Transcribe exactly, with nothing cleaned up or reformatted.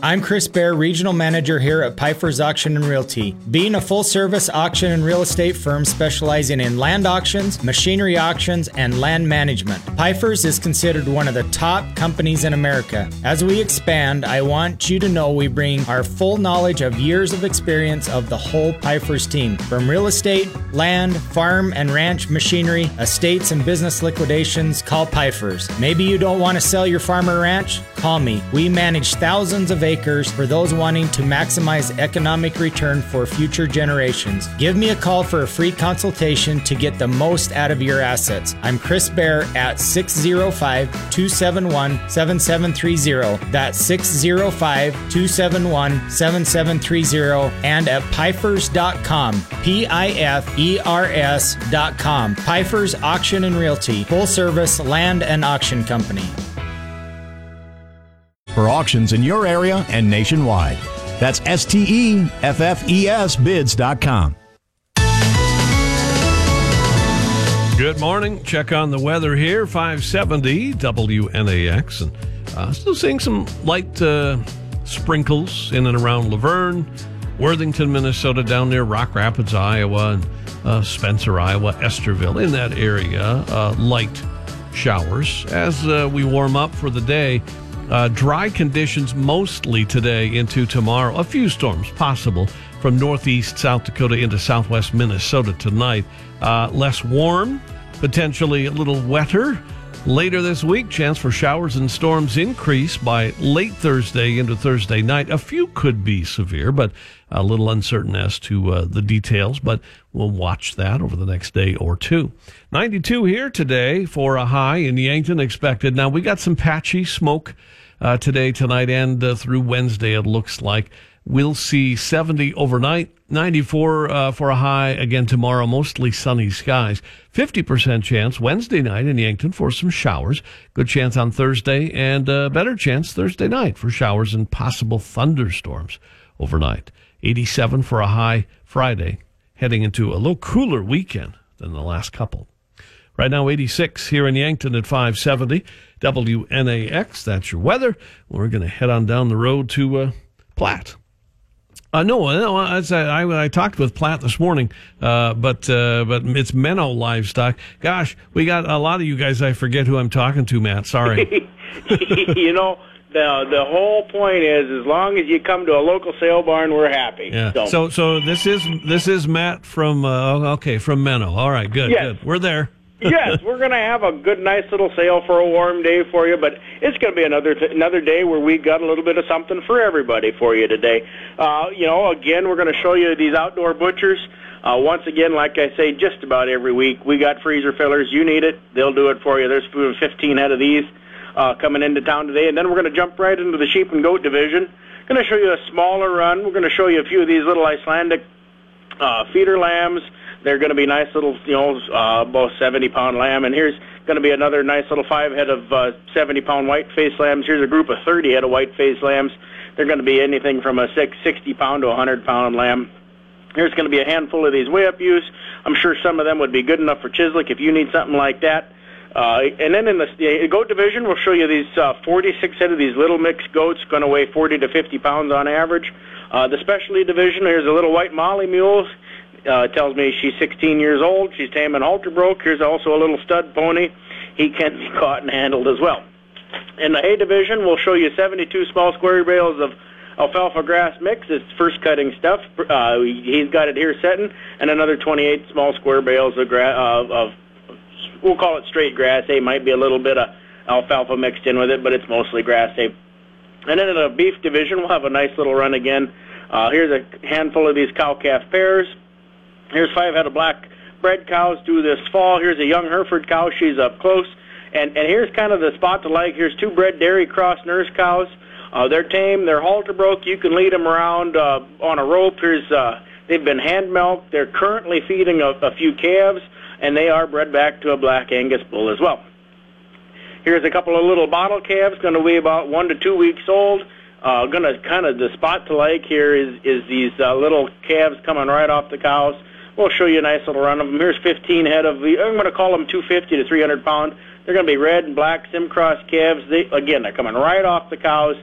I'm Chris Bear, Regional Manager here at Pfeiffer's Auction and Realty. Being a full-service auction and real estate firm specializing in land auctions, machinery auctions, and land management, Pfeiffer's is considered one of the top companies in America. As we expand, I want you to know we bring our full knowledge of years of experience of the whole Pfeiffer's team. From real estate, land, farm and ranch machinery, estates and business liquidations, call Pfeiffer's. Maybe you don't want to sell your farm or ranch? Call me. We manage thousands of acres for those wanting to maximize economic return for future generations. Give me a call for a free consultation to get the most out of your assets. I'm Chris Bear at six oh five, two seven one, seven seven three oh. That's six oh five, two seven one, seven seven three oh and at Pfeifers dot com. P I F E R S dot com. Pfeiffer's Auction and Realty, full service land and auction company. For auctions in your area and nationwide. That's S T E F F E S bids dot com. Good morning. Check on the weather here. five seventy W N A X. And uh, still seeing some light uh, sprinkles in and around Laverne, Worthington, Minnesota, down near Rock Rapids, Iowa, and uh, Spencer, Iowa, Esterville. In that area, uh, light showers. As uh, we warm up for the day, Uh, dry conditions mostly today into tomorrow. A few storms possible from northeast South Dakota into southwest Minnesota tonight. Uh, less warm, potentially a little wetter. Later this week, chance for showers and storms increase by late Thursday into Thursday night. A few could be severe, but a little uncertain as to uh, the details, but we'll watch that over the next day or two. ninety-two here today for a high in Yankton expected. Now, we got some patchy smoke uh, today, tonight, and uh, through Wednesday, it looks like. We'll see seventy overnight, ninety-four uh, for a high again tomorrow, mostly sunny skies. fifty percent chance Wednesday night in Yankton for some showers. Good chance on Thursday, and a better chance Thursday night for showers and possible thunderstorms overnight. eighty-seven for a high Friday, heading into a little cooler weekend than the last couple. Right now, eighty-six here in Yankton at five seventy W N A X. That's your weather. We're going to head on down the road to uh, Platte. Uh, no, no I, I, I talked with Platte this morning, uh, but uh, but it's Menno Livestock. Gosh, we got a lot of you guys. I forget who I'm talking to, Matt. Sorry. You know, the the whole point is, as long as you come to a local sale barn, we're happy. Yeah. So so, so this is this is Matt from uh, okay from Menno. All right, good, yes. good. We're there. Yes, we're going to have a good, nice little sale for a warm day for you, but it's going to be another th- another day where we got a little bit of something for everybody for you today. Uh, you know, again, we're going to show you these outdoor butchers. Uh, once again, like I say, just about every week, we got freezer fillers. You need it, they'll do it for you. There's fifteen head of these uh, coming into town today, and then we're going to jump right into the sheep and goat division. Going to show you a smaller run. We're going to show you a few of these little Icelandic uh, feeder lambs. They're going to be nice little, you know, uh, about seventy-pound lamb. And here's going to be another nice little five head of uh, seventy-pound white-faced lambs. Here's a group of thirty head of white-faced lambs. They're going to be anything from a sixty-pound to a one hundred-pound lamb. Here's going to be a handful of these way-up ewes. I'm sure some of them would be good enough for Chislik if you need something like that. Uh, and then in the, the goat division, we'll show you these uh, forty-six head of these little mixed goats, going to weigh forty to fifty pounds on average. Uh, the specialty division, here's a little white Molly mule. Uh, tells me she's sixteen years old. She's tame and halter broke. Here's also a little stud pony. He can be caught and handled as well. In the hay division, we'll show you seventy-two small square bales of alfalfa grass mix. It's first cutting stuff. Uh, he's got it here setting, and another twenty-eight small square bales of, gra- uh, of we'll call it straight grass hay. Might be a little bit of alfalfa mixed in with it, but it's mostly grass hay. And then in the beef division, we'll have a nice little run again. Uh, here's a handful of these cow-calf pairs. Here's five head of black bred cows due this fall. Here's a young Hereford cow. She's up close. And and here's kind of the spot to like. Here's two bred dairy cross nurse cows. Uh, they're tame. They're halter broke. You can lead them around uh, on a rope. Here's uh, they've been hand milked. They're currently feeding a, a few calves, and they are bred back to a black Angus bull as well. Here's a couple of little bottle calves, going to weigh about one to two weeks old. Uh, going to kind of the spot to like here is is these uh, little calves coming right off the cows. We'll show you a nice little run of them. Here's fifteen head of, I'm going to call them two fifty to three hundred pound. They're going to be red and black Simcross calves. They, again, they're coming right off the cows.